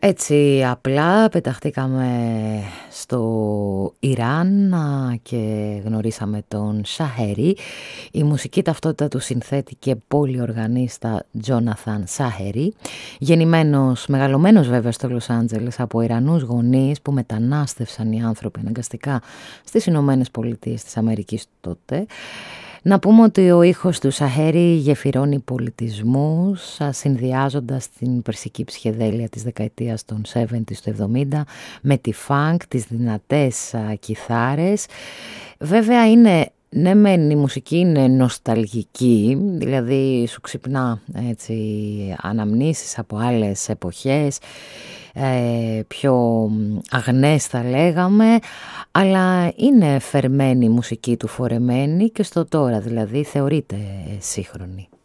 Έτσι απλά πεταχτήκαμε στο Ιράν και γνωρίσαμε τον Σαχερί. Η μουσική ταυτότητα του συνθέτη και πολυοργανίστα Τζόναθαν Σαχερί, γεννημένος, μεγαλωμένος βέβαια στο Λος Άντζελες από Ιρανούς γονείς που μετανάστευσαν οι άνθρωποι αναγκαστικά στις Ηνωμένες Πολιτείες της Αμερικής τότε. Να πούμε ότι ο ήχος του Σαχερί γεφυρώνει πολιτισμούς, συνδυάζοντας την περσική ψυχεδέλεια της δεκαετίας των 70 στο 70 με τη funk, τις δυνατές κιθάρες. Βέβαια είναι, ναι μεν η μουσική είναι νοσταλγική, δηλαδή σου ξυπνά έτσι αναμνήσεις από άλλες εποχές, πιο αγνές θα λέγαμε, αλλά είναι φερμένη η μουσική του, φορεμένη και στο τώρα, δηλαδή θεωρείται σύγχρονη.